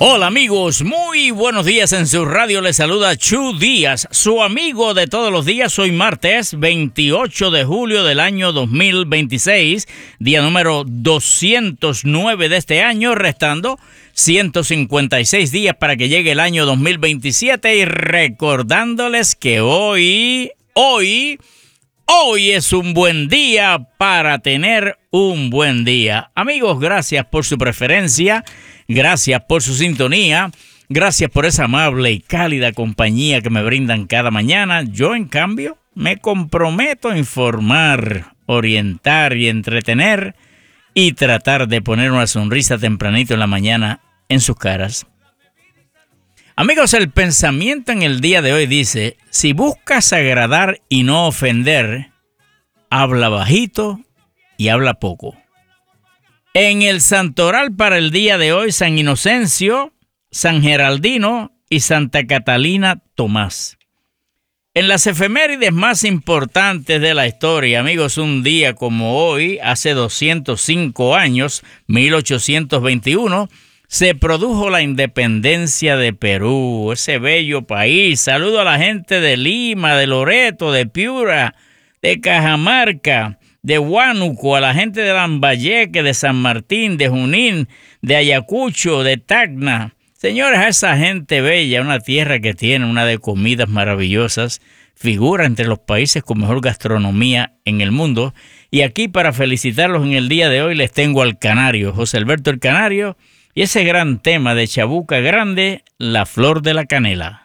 Hola amigos, muy buenos días. En su radio les saluda Chu Díaz, su amigo de todos los días. Hoy martes 28 de julio del año 2026, día número 209 de este año, restando 156 días para que llegue el año 2027 y recordándoles que hoy es un buen día para tener un buen día. Amigos, gracias por su preferencia. Gracias por su sintonía, gracias por esa amable y cálida compañía que me brindan cada mañana. Yo, en cambio, me comprometo a informar, orientar y entretener y tratar de poner una sonrisa tempranito en la mañana en sus caras. Amigos, el pensamiento en el día de hoy dice: si buscas agradar y no ofender, habla bajito y habla poco. En el santoral para el día de hoy, San Inocencio, San Geraldino y Santa Catalina Tomás. En las efemérides más importantes de la historia, amigos, un día como hoy, hace 205 años, 1821, se produjo la independencia de Perú, ese bello país. Saludo a la gente de Lima, de Loreto, de Piura, de Cajamarca, de Huánuco, a la gente de Lambayeque, de San Martín, de Junín, de Ayacucho, de Tacna. Señores, a esa gente bella, una tierra que tiene una de comidas maravillosas, figura entre los países con mejor gastronomía en el mundo. Y aquí, para felicitarlos en el día de hoy, les tengo al Canario, José Alberto el Canario, y ese gran tema de Chabuca Grande, La Flor de la Canela.